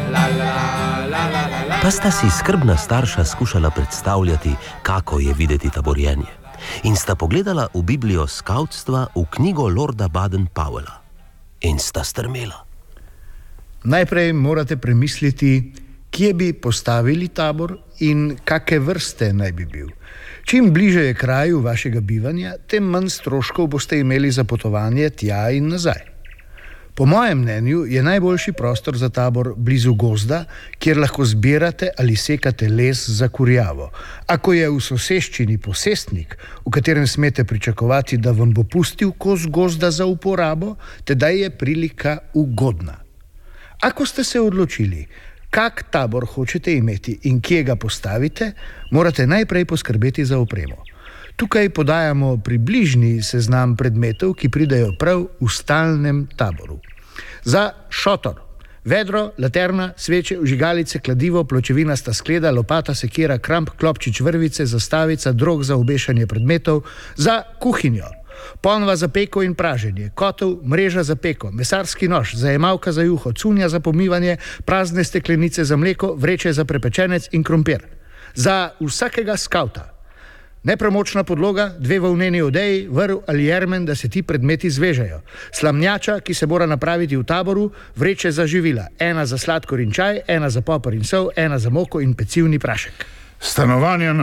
Pa sta si skrbna starša skušala predstavljati, kako je videti taborjenje. In sta pogledala v Biblijo skavtstva, v knjigo Lorda Baden-Powella. In sta strmela. Najprej morate premisliti, kje bi postavili tabor in kakšne vrste naj bi bil. Čim bliže je kraju vašega bivanja, tem manj stroškov boste imeli za potovanje tja in nazaj. Po mojem mnenju je najboljši prostor za tabor blizu gozda, kjer lahko zbirate ali sekate les za kurjavo. Ako je v soseščini posestnik, v katerem smete pričakovati, da vam bo pustil kos gozda za uporabo, tedaj je prilika ugodna. Ako ste se odločili, kak tabor hočete imeti in kje ga postavite, morate najprej poskrbeti za opremo. Tukaj podajamo približni seznam predmetov, ki pridejo prav v stalnem taboru. Za šotor: vedro, laterna, sveče, vžigalice, kladivo, pločevinasta skleda, lopata, sekira, kramp, klopčič, vrvice, zastavica, drog za obešanje predmetov. Za kuhinjo: ponva za peko in praženje, kotel, mreža za peko, mesarski nož, zajemalka za juho, cunja za pomivanje, prazne steklenice za mleko, vreče za prepečenec in krompir. Za vsakega skavta: nepremočna podloga, 2 volneni odeji, vrv ali jermen, da se ti predmeti zvežejo. Slamnjača, ki se mora napraviti v taboru, vreče za živila, 1 za sladkor in čaj, 1 za poper in sol, 1 za moko in pecivni prašek. Stanovanja